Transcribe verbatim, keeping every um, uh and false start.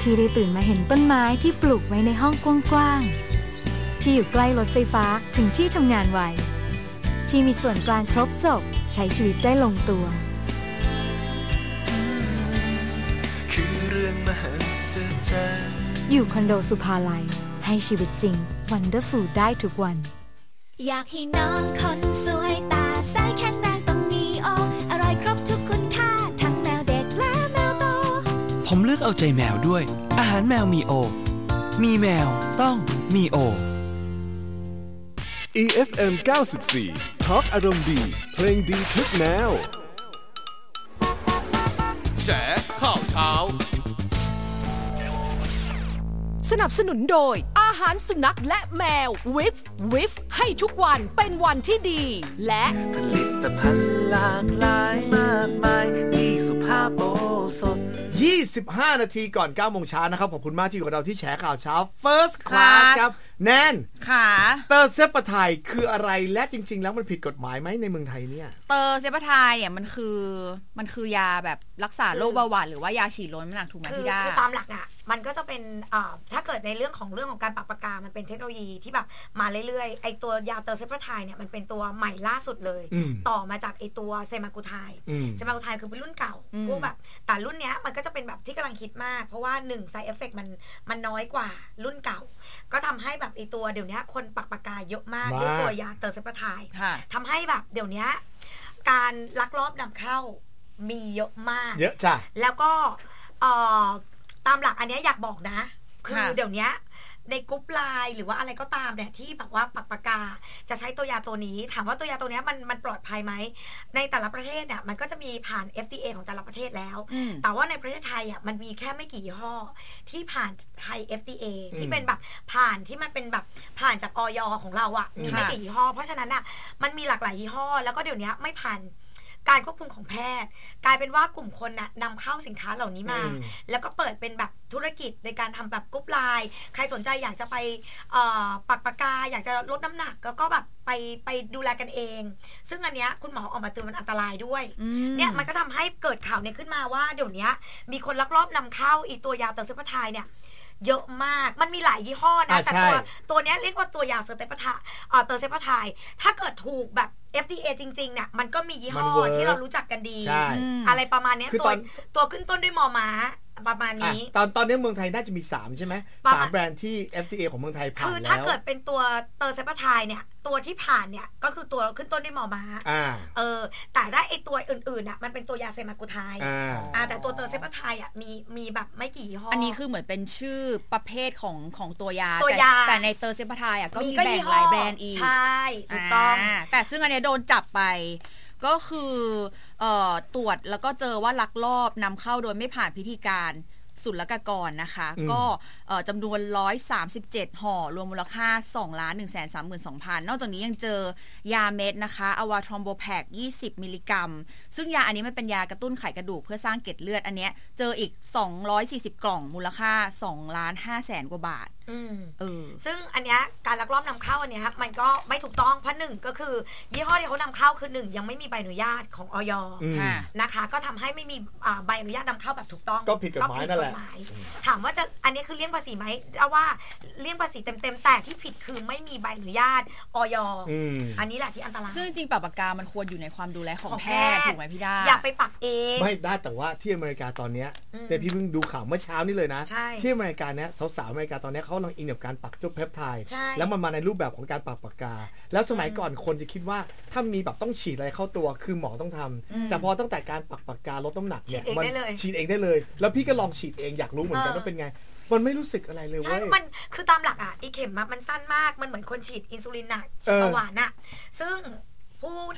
ที่ได้ตื่นมาเห็นต้นไม้ที่ปลูกไว้ในห้องกว้างๆที่อยู่ใกล้รถไฟฟ้าถึงที่ทำงานไวที่มีส่วนกลางครบจบใช้ชีวิตได้ลงตัวคือเรื่องมหัศจรรย์อยู่คอนโดสุภาลัยให้ชีวิตจริง Wonderful ได้ทุกวันอยากให้น้องคนสวยตาใสแข็งแรงต้องมีโออร่อยครบทุกคุณค่าทั้งแมวเด็กและแมวโตผมเลือกเอาใจแมวด้วยอาหารแมวมีโอมีแมวต้องมีโออี เอฟ เอ็ม เก้าสิบสี่ Talk อารมณ์ดีเพลงดีทุกแนวแฉข่าวเช้าสนับสนุนโดยอาหารสุนัขและแมววิฟวิฟให้ทุกวันเป็นวันที่ดีและผลิตภัณฑ์หลากหลายมากมายที่สุภาพโอสถยี่สิบห้านาทีก่อนเก้าโมงเช้านะครับขอบคุณมากที่อยู่กับเราที่แฉข่าวเช้า First Class ครับแนนค่ะเตอร์เซปาไทยคืออะไรและจริงๆแล้วมันผิดกฎหมายไหมในเมืองไทยเนี่ยเตอร์เซปาไทยเนี่ยมันคือมันคือยาแบบรักษาโรคเบาหวานหรือว่ายาฉีดลดน้ำหนักถูกไหมพี่ดาคือตามหลักอ่ะมันก็จะเป็นถ้าเกิดในเรื่องของเรื่องของการปรับปากกามันเป็นเทคโนโลยีที่แบบมาเรื่อยๆไอตัวยาเตอร์เซปาไทยเนี่ยมันเป็นตัวใหม่ล่าสุดเลยต่อมาจากไอตัวเซมากูไทยเซมากูไทยคือเป็นรุ่นเก่าพวกแบบแต่รุ่นเนี้ยมันก็จะเป็นแบบที่กำลังคิดมากเพราะว่าหนึ่ง side effect มันมันน้อยกว่ารุ่นเก่าก็ทำให้แบบไอตัวเดี๋ยวนี้คนปักปากกาเยอะมากด้วยตัวยาเตอร์เซปาไทยทำให้แบบเดี๋ยวนี้การลักลอบนำเข้ามีเยอะมากเยอะจ้ะแล้วก็ตามหลักอันนี้อยากบอกนะคือเดี๋ยวนี้ในกรุ๊ปไลน์หรือว่าอะไรก็ตามเนี่ยที่แบบว่าปักปากกาจะใช้ตัวยาตัวนี้ถามว่าตัวยาตัวนี้มันมันปลอดภัยไหมในแต่ละประเทศเนี่ยมันก็จะมีผ่าน เอฟ ดี เอ ของแต่ละประเทศแล้วแต่ว่าในประเทศไทยอ่ะมันมีแค่ไม่กี่ยี่ห้อที่ผ่านไทย เอฟ ดี เอ ที่เป็นแบบผ่านที่มันเป็นแบบผ่านจากอย.ของเราอ่ะมีไม่กี่ยี่ห้อเพราะฉะนั้นอ่ะมันมีหลากหลายยี่ห้อแล้วก็เดี๋ยวนี้ไม่ผ่านการควบคุมของแพทย์กลายเป็นว่ากลุ่มคนน่ะนำเข้าสินค้าเหล่านี้มาแล้วก็เปิดเป็นแบบธุรกิจในการทำแบบกรุ๊ปไลน์ใครสนใจอยากจะไปปักปากกาอยากจะลดน้ำหนักแล้วก็แบบไปไปดูแลกันเองซึ่งอันเนี้ยคุณหมอออกมาเตือนมันอันตรายด้วยเนี่ยมันก็ทำให้เกิดข่าวเนี่ยขึ้นมาว่าเดี๋ยวนี้มีคนลักลอบนำเข้าอีตัวยาเตอร์เซปาไทยเนี่ยเยอะมากมันมีหลายยี่ห้อนะแต่ตัวตัวนี้เรียกว่าตัวยาเตอร์เซปาไทยเตอร์เซปาไทยถ้าเกิดถูกแบบเอฟ ดี เอ จริงๆเนี่ยมันก็มียี่ห้อที่เรารู้จักกันดีอะไรประมาณนี้ตัวตัวขึ้นต้นด้วยมอม้าประมาณนี้ตอนตอนนี้เมืองไทยน่าจะมีสามใช่ไหมสามแบรนด์ที่ เอฟ ดี เอ ของเมืองไทยผ่านแล้วคือถ้าเกิดเป็นตัวเตอร์เซปาไทยเนี่ยตัวที่ผ่านเนี่ยก็คือตัวขึ้นต้นด้วยมอม้าเออแต่ได้ไอตัวอื่นๆอ่ะมันเป็นตัวยาเซมากูไทยอ่าแต่ตัวเตอร์เซปาไทยอ่ะมีมีแบบไม่กี่ยี่ห้ออันนี้คือเหมือนเป็นชื่อประเภทของของตัวยาแต่ในเตอร์เซปาไทยอ่ะก็มีแบ่งหลายแบรนด์อีกใช่ถูกต้องแต่ซึ่งอันนี้โดนจับไปก็คือเอ่อตรวจแล้วก็เจอว่าลักลอบนำเข้าโดยไม่ผ่านพิธีการศุลกากรนะคะก็จำนวนหนึ่งร้อยสามสิบเจ็ดห่อรวมมูลค่า สองล้านหนึ่งแสนสามหมื่นสองพัน นอกจากนี้ยังเจอยาเม็ดนะคะอะวาทรอมโบแพคยี่สิบมิลลิกรัมซึ่งยาอันนี้มันเป็นยากระตุ้นไขกระดูกเพื่อสร้างเกล็ดเลือดอันเนี้ยเจออีกสองร้อยสี่สิบกล่องมูลค่าสองล้านห้าแสนกว่าบาทเออซึ่งอันเนี้ยการลักลอบนำเข้าอันเนี้ยมันก็ไม่ถูกต้องเพราะหนึ่งก็คือยี่ห้อที่เขานำเข้าคือหนึ่งยังไม่มีใบอนุญาตของอย.นะคะก็ทำให้ไม่มีใบอนุญาตนำเข้าแบบถูกต้องก็ผิดกฎหมายนั่นแหละถามว่าจะอันนี้คือเลี่ยงภาษีไหมเอาว่าเลี่ยงภาษีเต็มๆแต่ที่ผิดคือไม่มีใบอนุญาตอย.อันนี้แหละที่อันตรายซึ่งจริงๆปากปากกามันควรอยู่ในความดูแลของแพทย์ถูกไหมพี่ดาอย่าไปปักเองไม่ได้แต่ว่าที่อเมริกาตอนนี้แต่พี่เพิ่งดูข่าวเมื่อเช้านี่เลยนะที่อเมริกาเนี้ยสาวๆอเมริกาตอนนี้เขากำลังอินกับการปักจุ๊บเพปไทด์แล้วมันมาในรูปแบบของการปักปากกาแล้วสมัยก่อนคนจะคิดว่าถ้ามีแบบต้องฉีดอะไรเข้าตัวคือหมอต้องทำแต่พอตั้งแต่การปักปากกาลดน้ำหนักเนี่ยมันฉีดเองได้เลยแล้วพี่ก็ลองฉีดเองอยากรู้เหมือนกันว่าเป็นไงมันไม่รู้สึกอะไรเลยเว้ยใช่มันคือตามหลักอ่ะไอเข็มมันสั้นมากมันเหมือนคนฉีดอินซูลินน่ะเบาหวานน่ะซึ่งผู้